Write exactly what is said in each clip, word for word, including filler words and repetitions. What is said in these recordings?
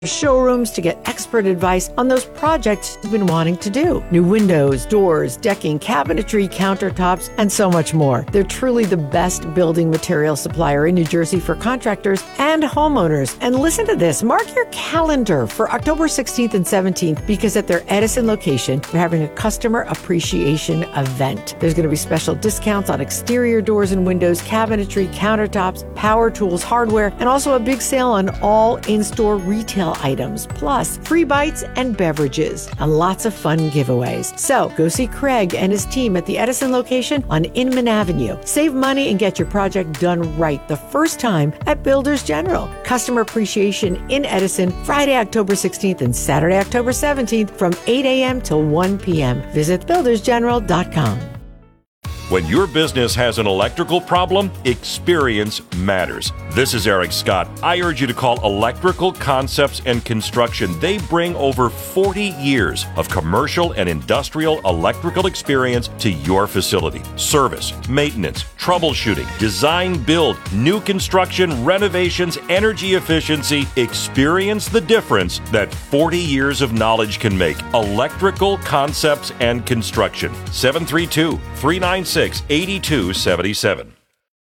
showrooms to get expert advice on those projects you've been wanting to do. New windows, doors, decking, cabinetry, countertops, and so much more. They're truly the best building material supplier in New Jersey for contractors and homeowners. And listen to this, mark your calendar for October sixteenth and seventeenth, because at their Edison location, they're having a customer appreciation event. There's going to be special discounts on exterior doors and windows, cabinetry, countertops, power tools, hardware, and also a big sale on all in-store retail items, plus free bites and beverages, and lots of fun giveaways. So go see Craig and his team at the Edison location on Inman Avenue. Save money and get your project done right the first time at Builders General. Customer appreciation in Edison, Friday, October sixteenth and Saturday, October seventeenth from eight a.m. till one p.m. Visit builders general dot com. When your business has an electrical problem, experience matters. This is Eric Scott. I urge you to call Electrical Concepts and Construction. They bring over forty years of commercial and industrial electrical experience to your facility. Service, maintenance, troubleshooting, design, build, new construction, renovations, energy efficiency. Experience the difference that forty years of knowledge can make. Electrical Concepts and Construction. seven three two, three nine six, eight two seven seven.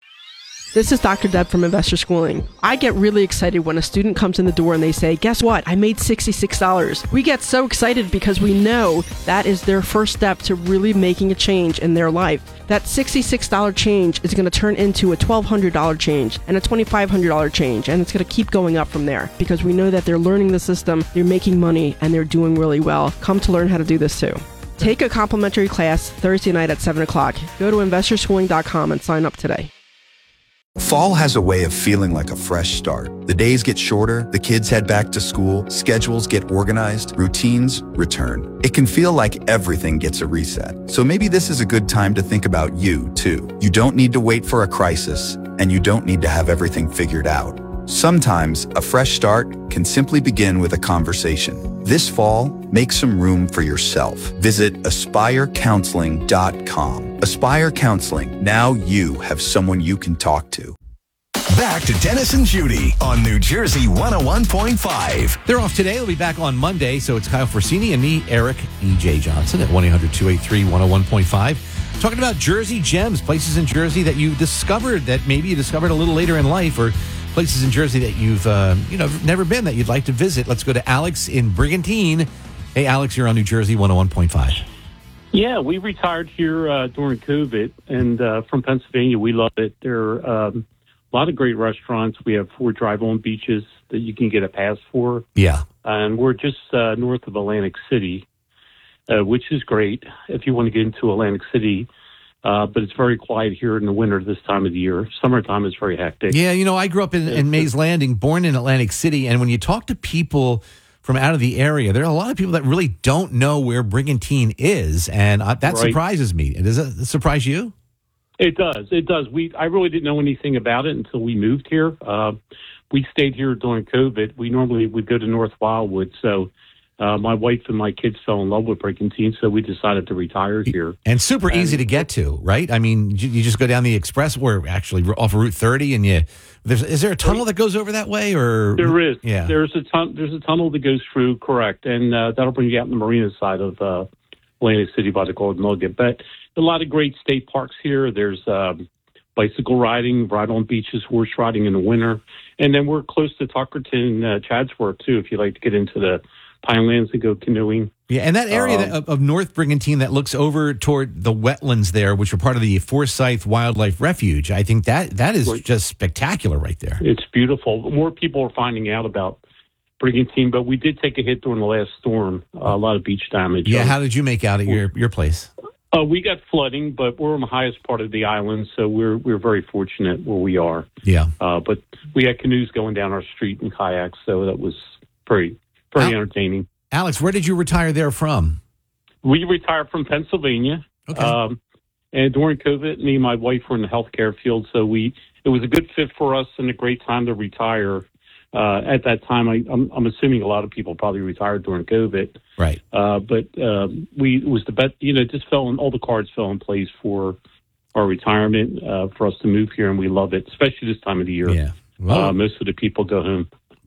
This is Doctor Deb from Investor Schooling. I get really excited when a student comes in the door and they say, guess what? I made sixty-six dollars. We get so excited because we know that is their first step to really making a change in their life. That sixty-six dollars change is going to turn into a twelve hundred dollars change and a twenty-five hundred dollars change, and it's going to keep going up from there because we know that they're learning the system, they're making money, and they're doing really well. Come to learn how to do this too. Take a complimentary class Thursday night at seven o'clock. Go to investor schooling dot com and sign up today. Fall has a way of feeling like a fresh start. The days get shorter, the kids head back to school, schedules get organized, routines return. It can feel like everything gets a reset. So maybe this is a good time to think about you, too. You don't need to wait for a crisis, and you don't need to have everything figured out. Sometimes a fresh start can simply begin with a conversation. This fall, make some room for yourself. Visit aspire counseling dot com. Aspire Counseling. Now you have someone you can talk to. Back to Dennis and Judy on New Jersey one oh one point five. They're off today. They'll be back on Monday. So it's Kyle Forsini and me, Eric E J Johnson at one eight hundred two eight three one oh one point five. Talking about Jersey gems, places in Jersey that you discovered that maybe you discovered a little later in life, or places in Jersey that you've uh, you know never been that you'd like to visit. Let's go to Alex in Brigantine. Hey, Alex, you're on New Jersey one oh one point five. Yeah, we retired here uh, during COVID, and uh, from Pennsylvania, we love it. There are um, a lot of great restaurants. We have four drive-on beaches that you can get a pass for. Yeah. And we're just uh, north of Atlantic City, uh, which is great if you want to get into Atlantic City. Uh, but it's very quiet here in the winter this time of the year. Summertime is very hectic. Yeah, you know, I grew up in, in Mays Landing, born in Atlantic City, and when you talk to people from out of the area, there are a lot of people that really don't know where Brigantine is, and uh, that Right. surprises me. Does it surprise you? It does. It does. We I really didn't know anything about it until we moved here. Uh, we stayed here during COVID. We normally would go to North Wildwood, so uh, my wife and my kids fell in love with Brigantine, so we decided to retire here. And super and, easy to get to, right? I mean, you, you just go down the express, or actually off of Route thirty, and you. There's, is there a tunnel that goes over that way, or there is? Yeah, there's a ton, There's a tunnel that goes through, correct, and uh, that'll bring you out in the marina side of uh, Atlantic City by the Golden Nugget. But a lot of great state parks here. There's um, bicycle riding, ride on beaches, horse riding in the winter, and then we're close to Tuckerton, uh, Chadsworth too. If you like to get into the Pinelands and go canoeing. Yeah, and that area um, that, of, of North Brigantine that looks over toward the wetlands there, which are part of the Forsyth Wildlife Refuge, I think that that is right. just spectacular right there. It's beautiful. More people are finding out about Brigantine, but we did take a hit during the last storm. Uh, a lot of beach damage. Yeah, um, how did you make out at your, your place? Uh, we got flooding, but we're on the highest part of the island, so we're we're very fortunate where we are. Yeah. Uh, but we had canoes going down our street and kayaks, so that was pretty pretty Al- entertaining. Alex, where did you retire there from? We retired from Pennsylvania. Okay. Um, and during COVID, me and my wife were in the healthcare field, so we it was a good fit for us and a great time to retire. Uh, at that time, I, I'm, I'm assuming a lot of people probably retired during COVID. Right. Uh, but um, we it was the best, you know, just fell in, all the cards fell in place for our retirement, uh, for us to move here, and we love it, especially this time of the year. Yeah. Well, uh, most of the people go home.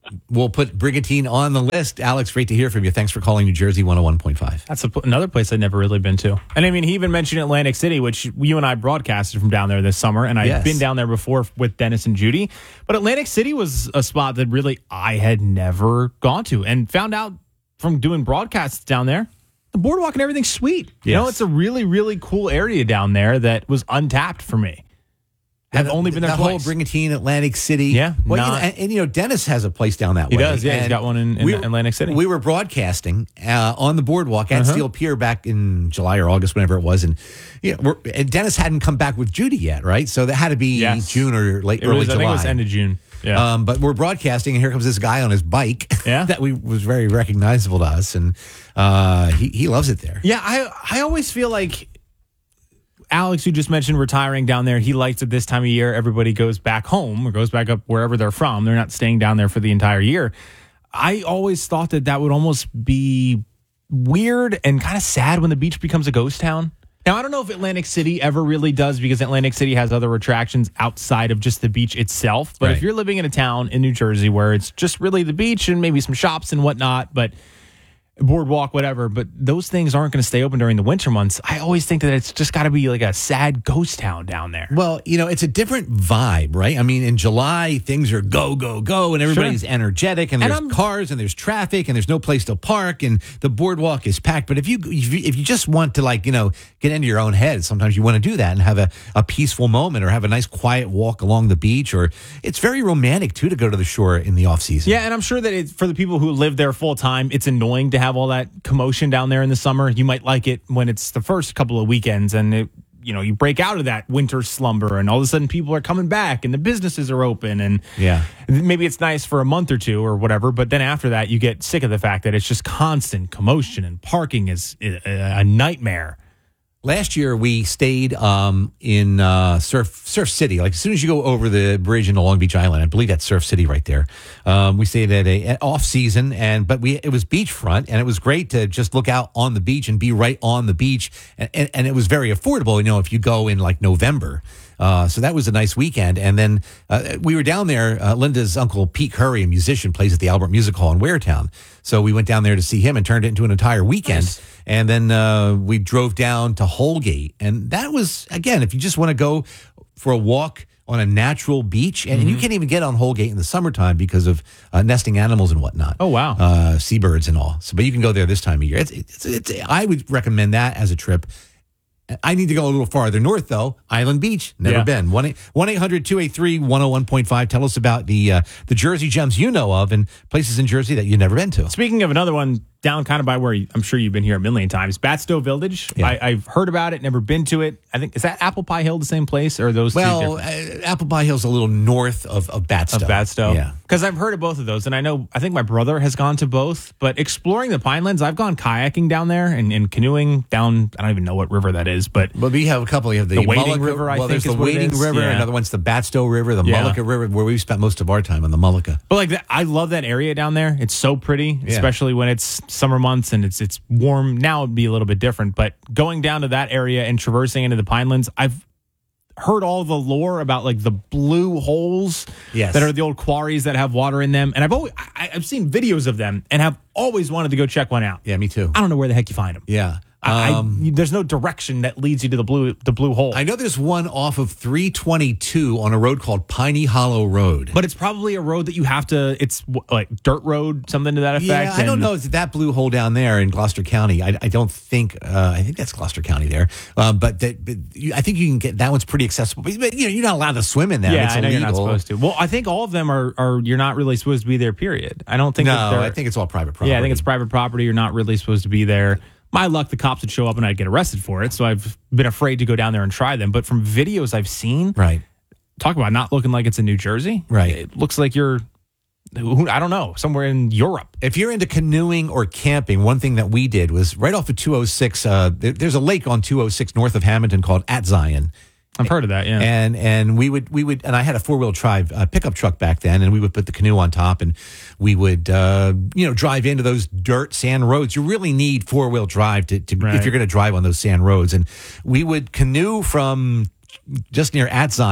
we'll put Brigantine on the list. Alex, great to hear from you. Thanks for calling New Jersey one oh one point five. That's a, another place I've never really been to. And I mean, he even mentioned Atlantic City, which you and I broadcasted from down there this summer. And I've Yes. been down there before with Dennis and Judy. But Atlantic City was a spot that really I had never gone to and found out from doing broadcasts down there. The boardwalk and everything's sweet. You Yes. know, it's a really, really cool area down there that was untapped for me. I've only been there that whole twice. Brigantine, Atlantic City. Yeah, Well, you not- know, and, and, you know, Dennis has a place down that He way. does, yeah. He's And got one in- in we were- Atlantic City. We were broadcasting uh, on the boardwalk at Uh-huh. Steel Pier back in July or August, whenever it was. And, you know, we're, and Dennis hadn't come back with Judy yet, right? So that had to be Yes. June or late, It early was, I July. think it was end of June. Yeah. Um, but we're broadcasting, and here comes this guy on his bike Yeah. that we was very recognizable to us. And uh, he, he loves it there. Yeah, I I always feel like Alex, who just mentioned retiring down there, he likes it this time of year. Everybody goes back home or goes back up wherever they're from. They're not staying down there for the entire year. I always thought that that would almost be weird and kind of sad when the beach becomes a ghost town. Now, I don't know if Atlantic City ever really does because Atlantic City has other attractions outside of just the beach itself. But Right. if you're living in a town in New Jersey where it's just really the beach and maybe some shops and whatnot, but boardwalk, whatever, but those things aren't going to stay open during the winter months. I always think that it's just got to be like a sad ghost town down there. Well, you know, it's a different vibe, right? I mean, in July, things are go, go, go, and everybody's Sure. energetic, and And there's I'm- cars, and there's traffic, and there's no place to park, and the boardwalk is packed. But if you if you, if you just want to, like, you know, get into your own head, sometimes you want to do that and have a, a peaceful moment or have a nice quiet walk along the beach, or it's very romantic, too, to go to the shore in the off season. Yeah, and I'm sure that it's, for the people who live there full time, it's annoying to have all that commotion down there in the summer. You might like it when it's the first couple of weekends and it, you know, you break out of that winter slumber and all of a sudden people are coming back and the businesses are open and Yeah. maybe it's nice for a month or two or whatever, but then after that you get sick of the fact that it's just constant commotion and parking is a, a nightmare. Last year, we stayed um, in uh, Surf Surf City. Like, as soon as you go over the bridge into Long Beach Island, I believe that's Surf City right there. Um, we stayed at a at off season, and but we it was beachfront, and it was great to just look out on the beach and be right on the beach, and, and, and it was very affordable. You know, if you go in like November. Uh, so that was a nice weekend. And then uh, we were down there. Uh, Linda's uncle, Pete Curry, a musician, plays at the Albert Music Hall in Waretown. So we went down there to see him and turned it into an entire weekend. Nice. And then uh, we drove down to Holgate. And that was, again, if you just want to go for a walk on a natural beach, and, and you can't even get on Holgate in the summertime because of uh, nesting animals and whatnot. Oh, wow. Uh, seabirds and all. So, but you can go there this time of year. It's, it's, it's, I would recommend that as a trip. I need to go a little farther north, though. Island Beach, never Yeah. been. one eight hundred two eight three one oh one point five. Tell us about the uh, the Jersey gems you know of and places in Jersey that you've never been to. Speaking of another one down kind of by where you, I'm sure you've been here a million times, Batstow Village. Yeah. I, I've heard about it, never been to it. I think, is that Apple Pie Hill the same place or are those two Well, different? uh, Apple Pie Hill's a little north of, of Batstow. Of Batstow. Yeah. Because I've heard of both of those. And I know, I think my brother has gone to both. But exploring the Pinelands, I've gone kayaking down there and, and canoeing down, I don't even know what river that is. But But we have a couple. You have the, The Wading Mullica- River, I well, think there's is the what it Wading is. River. Yeah. Another one's the Batstow River, the Yeah. Mullica River, where we've spent most of our time on the Mullica. But like that, I love that area down there. It's so pretty, Yeah. especially when it's summer months and it's it's warm. Now it'd be a little bit different. But going down to that area and traversing into the Pinelands, I've heard all the lore about like the blue holes Yes. that are the old quarries that have water in them. And I've always I, I've seen videos of them and have always wanted to go check one out. Yeah, me too. I don't know where the heck you find them. Yeah. I, Um, I, there's no direction that leads you to the blue the blue hole. I know there's one off of three twenty-two on a road called Piney Hollow Road. but it's probably a road that you have to. It's wh- like dirt road, something to that effect. Yeah, I don't and- know. Is it that blue hole down there in Gloucester County? I, I don't think. Uh, I think that's Gloucester County there. Um, but, that, but you, I think you can get that one's pretty accessible. But, but, you know, you're not allowed to swim in there. Yeah, it's I know illegal. you're not supposed to. Well, I think all of them are, are you're not really supposed to be there, period. I don't think that No, they're, I think it's all private property. Yeah, I think it's private property. You're not really supposed to be there. My luck, the cops would show up and I'd get arrested for it. So I've been afraid to go down there and try them. But from videos I've seen, right. talk about not looking like it's in New Jersey. Right. It looks like you're, I don't know, somewhere in Europe. If you're into canoeing or camping, one thing that we did was right off of two oh six. Uh, there, there's a lake on two oh six north of Hamilton called At Zion. I've heard of that, yeah. And and we would we would and I had a four wheel drive uh, pickup truck back then, and we would put the canoe on top, and we would uh, you know drive into those dirt sand roads. You really need four wheel drive to, to Right. if you're going to drive on those sand roads. And we would canoe from just near At Zion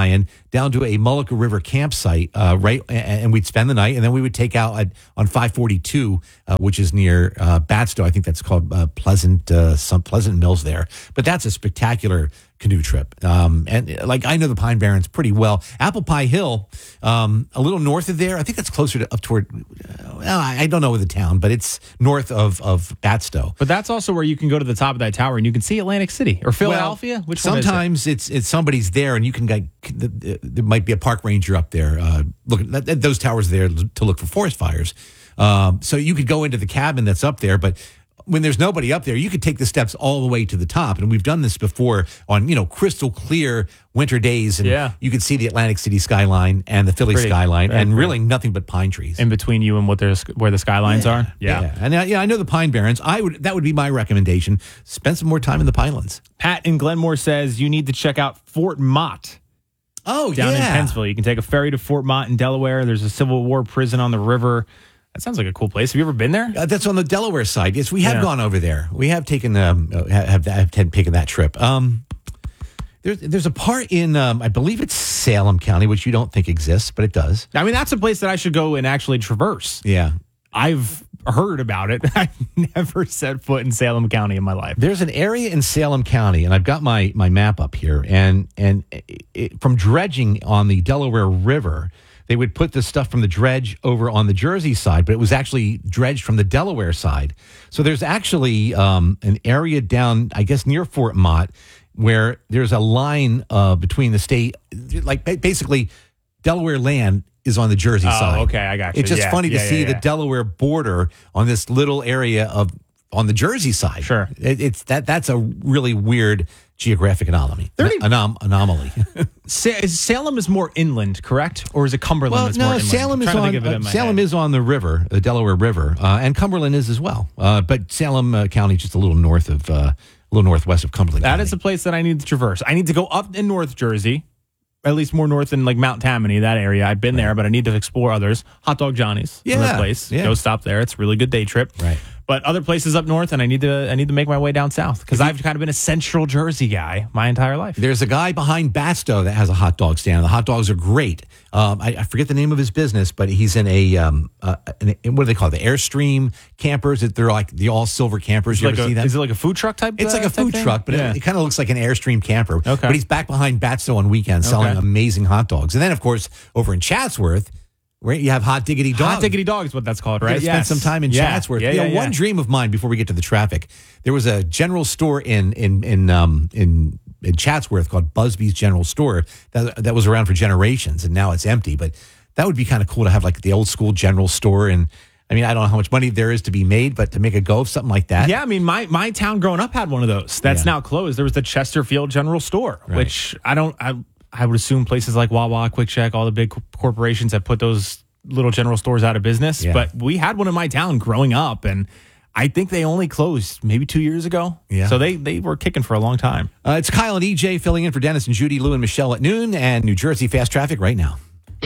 down to a Mullica River campsite, uh, right, and, and we'd spend the night, and then we would take out at, on five forty-two, uh, which is near uh, Batstow. I think that's called uh, Pleasant, uh, some Pleasant Mills there. But that's a spectacular canoe trip. Um, and like I know the Pine Barrens pretty well. Apple Pie Hill, um, a little north of there. I think that's closer to up toward. Uh, well, I don't know the town, but it's north of of Batstow. But that's also where you can go to the top of that tower and you can see Atlantic City or Philadelphia. Well, Which one sometimes is it? it's it's somebody's there, and you can like there might be a park ranger up there. Uh, look at those towers there to look for forest fires. Um, so you could go into the cabin that's up there, but when there's nobody up there, you could take the steps all the way to the top. And we've done this before on, you know, crystal clear winter days. And yeah. you could see the Atlantic City skyline and the Philly Pretty, skyline and pretty. really nothing but pine trees. In between you and what there's where the skylines yeah, are. Yeah. yeah. And uh, yeah, I know the Pine Barrens. I would that would be my recommendation. Spend some more time in the Pinelands. Pat in Glenmore says you need to check out Fort Mott. Oh, down yeah. in Pennsville. You can take a ferry to Fort Mott in Delaware. There's a Civil War prison on the river. That sounds like a cool place. Have you ever been there? Uh, that's on the Delaware side. Yes, we have Yeah. gone over there. We have taken um, have, have, have taken that trip. Um, there's there's a part in um, I believe it's Salem County, which you don't think exists, but it does. I mean, that's a place that I should go and actually traverse. Yeah, I've heard about it. I've never set foot in Salem County in my life. There's an area in Salem County, and I've got my my map up here, and and it, it, from dredging on the Delaware River, they would put the stuff from the dredge over on the Jersey side, but it was actually dredged from the Delaware side. So there's actually um, an area down, I guess, near Fort Mott, where there's a line uh, between the state, like basically Delaware land is on the Jersey Oh, side. okay, I got you. It's just Yeah, funny to yeah, see yeah, the yeah. Delaware border on this little area of on the Jersey side. Sure. It, it's that that's a really weird geographic anomaly. thirty Anom- anomaly. Sa- is- Salem is more inland, correct? Or is it Cumberland Well, that's more no, inland? Salem I'm is trying to on think of it in uh, my Salem head. is on the river, the Delaware River, uh, and Cumberland is as well. Uh, but Salem uh, County just a little north of, uh, a little northwest of Cumberland. That County. is a place that I need to traverse. I need to go up in North Jersey, at least more north than like Mount Tammany, that area. I've been there, but I need to explore others. Hot Dog Johnny's, Yeah, another place. yeah. Go stop there. It's a really good day trip. Right. But other places up north, and I need to I need to make my way down south because I've kind of been a Central Jersey guy my entire life. There's a guy behind Batstow that has a hot dog stand. The hot dogs are great. Um, I, I forget the name of his business, but he's in a um, uh, an, what do they call it? The Airstream campers. They're like the all silver campers. You Like ever a- see them? is it like a food truck type? It's uh, like a type food thing? truck, but Yeah. it, it kind of looks like an Airstream camper. Okay. But he's back behind Batstow on weekends selling Okay. amazing hot dogs. And then, of course, over in Chatsworth, where you have Hot Diggity Dog. Hot Diggity Dog is what that's called, Right? right? Spent some time in Yeah. Chatsworth. Yeah, you yeah, know, yeah. one dream of mine before we get to the traffic, there was a general store in in in um in in Chatsworth called Busby's General Store that that was around for generations, and now it's empty. But that would be kind of cool to have like the old school general store. And I mean, I don't know how much money there is to be made, but to make a go of something like that. Yeah, I mean, my, my town growing up had one of those. That's Yeah. now closed. There was the Chesterfield General Store, Right. which I don't. I I would assume places like Wawa, Quick Check, all the big co- corporations have put those little general stores out of business. Yeah. But we had one in my town growing up, and I think they only closed maybe two years ago. Yeah. So they they were kicking for a long time. Uh, it's Kyle and E J filling in for Dennis and Judy, Lou and Michelle at noon, and New Jersey fast traffic right now.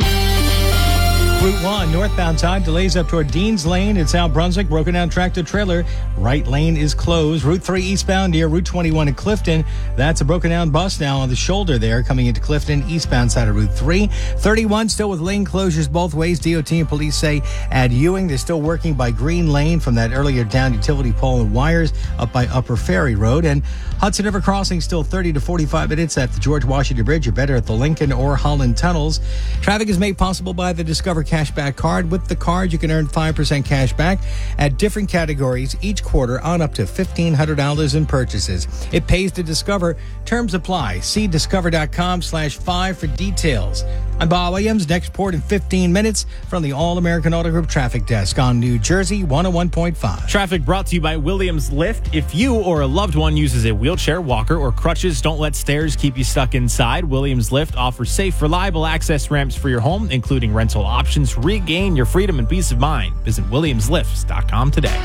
Route one, northbound side, delays up toward Dean's Lane. It's South Brunswick, broken down tractor trailer. Right lane is closed. Route three, eastbound near Route twenty-one in Clifton. That's a broken down bus now on the shoulder there, coming into Clifton, eastbound side of Route three. thirty-one, still with lane closures both ways. D O T and police say at Ewing, they're still working by Green Lane from that earlier down utility pole and wires up by Upper Ferry Road. And Hudson River Crossing still thirty to forty-five minutes at the George Washington Bridge. You're better at the Lincoln or Holland tunnels. Traffic is made possible by the Discover Cashback card. With the card, you can earn five percent cash back at different categories each quarter on up to fifteen hundred dollars in purchases. It pays to Discover. Terms apply. See discover.com slash five for details. I'm Bob Williams. Next port in fifteen minutes from the All-American Auto Group Traffic Desk on New Jersey one oh one point five. Traffic brought to you by Williams Lift. If you or a loved one uses a wheelchair, walker, or crutches, don't let stairs keep you stuck inside. Williams Lift offers safe, reliable access ramps for your home, including rental options. Regain your freedom and peace of mind. Visit williams lifts dot com today.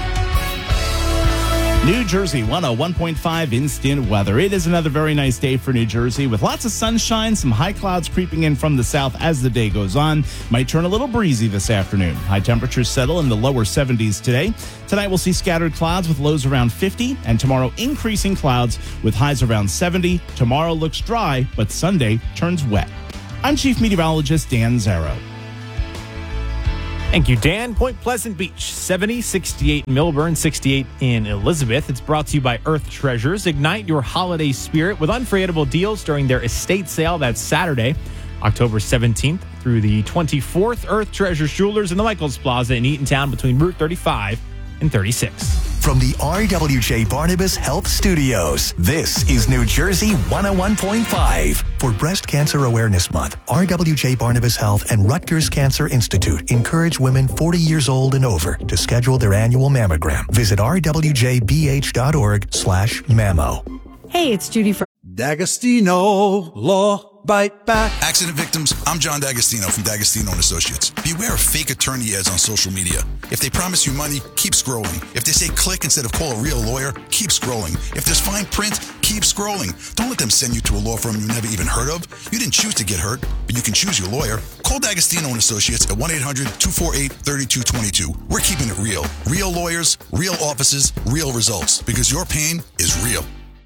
New Jersey one oh one point five instant weather. It is another very nice day for New Jersey with lots of sunshine, some high clouds creeping in from the south as the day goes on. Might turn a little breezy this afternoon. High temperatures settle in the lower seventies today. Tonight we'll see scattered clouds with lows around fifty, and tomorrow increasing clouds with highs around seventy. Tomorrow looks dry, but Sunday turns wet. I'm Chief Meteorologist Dan Zarrow. Thank you, Dan. Point Pleasant Beach, seventy, sixty-eight in Milburn, sixty-eight in Elizabeth. It's brought to you by Earth Treasures. Ignite your holiday spirit with unforgettable deals during their estate sale. That's Saturday, October seventeenth through the twenty-fourth. Earth Treasures Jewelers in the Michaels Plaza in Eatontown between Route thirty-five and thirty-six. From the R W J Barnabas Health Studios, this is New Jersey one oh one point five. For Breast Cancer Awareness Month, R W J Barnabas Health and Rutgers Cancer Institute encourage women forty years old and over to schedule their annual mammogram. Visit r w j b h dot org slash mammo. Hey, it's Judy from D'Agostino Law Bite Back. Accident victims, I'm John D'Agostino from D'Agostino and Associates. Beware of fake attorney ads on social media. If they promise you money, keep scrolling. If they say click instead of call a real lawyer, keep scrolling. If there's fine print, keep scrolling. Don't let them send you to a law firm you never even heard of. You didn't choose to get hurt, but you can choose your lawyer. Call D'Agostino and Associates at one eight hundred two four eight three two two two. We're keeping it real. Real lawyers, real offices, real results. Because your pain is real.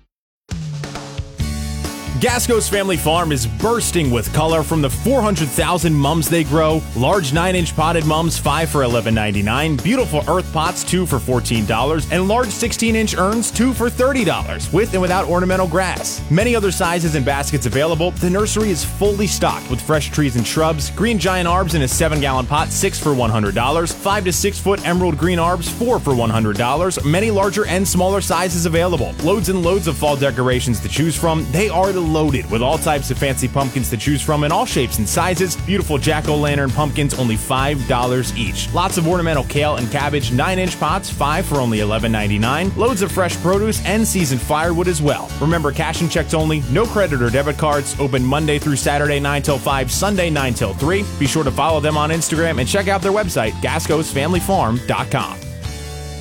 Gasco's Family Farm is bursting with color from the four hundred thousand mums they grow. Large nine inch potted mums, five for eleven ninety-nine. Beautiful earth pots, two for fourteen dollars. And large sixteen inch urns, two for thirty dollars, with and without ornamental grass. Many other sizes and baskets available. The nursery is fully stocked with fresh trees and shrubs. Green giant arbs in a seven gallon pot, six for one hundred dollars. five to six foot emerald green arbs, four for one hundred dollars. Many larger and smaller sizes available. Loads and loads of fall decorations to choose from. They are the loaded with all types of fancy pumpkins to choose from in all shapes and sizes. Beautiful jack-o'-lantern pumpkins, only five dollars each. Lots of ornamental kale and cabbage, nine inch pots, five for only eleven ninety-nine. Loads of fresh produce and seasoned firewood as well. Remember, cash and checks only, no credit or debit cards. Open Monday through Saturday, nine till five, Sunday, nine till three. Be sure to follow them on Instagram and check out their website, gascos family farm dot com.